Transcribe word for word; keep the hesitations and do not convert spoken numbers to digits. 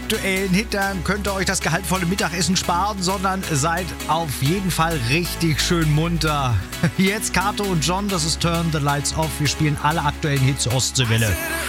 aktuellen Hit, dann könnt ihr euch das gehaltvolle Mittagessen sparen, sondern seid auf jeden Fall richtig schön munter. Jetzt Kato und John, das ist Turn the Lights Off. Wir spielen alle aktuellen Hits Ostseewelle.